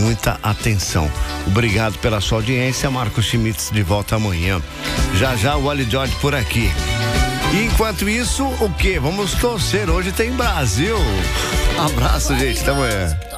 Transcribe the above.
muita atenção. Obrigado pela sua audiência. Marcos Schmitz de volta amanhã. Já já o Wally George por aqui. E enquanto isso, o quê? Vamos torcer. Hoje tem Brasil. Abraço, gente. Até amanhã.